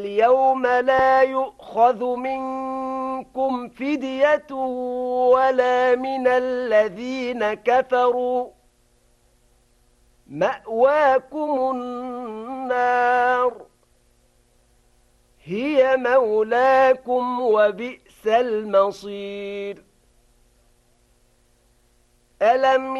اليوم لا يؤخذ منكم فدية ولا من الذين كفروا مأواكم النار هي مولاكم وبئس المصير ألم